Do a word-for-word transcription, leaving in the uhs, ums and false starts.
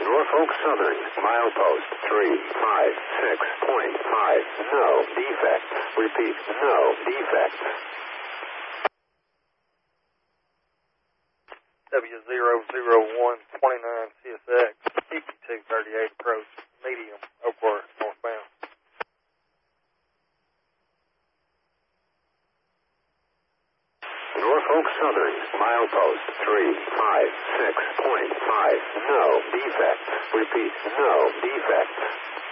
Norfolk Southern, milepost three five six point five, no defects. Repeat, no defects. W zero zero one twenty-nine C S X, fifty-two thirty-eight approach, medium, Oakworth, northbound. Norfolk Southern, milepost three five six point five, no defects. Repeat, no defects.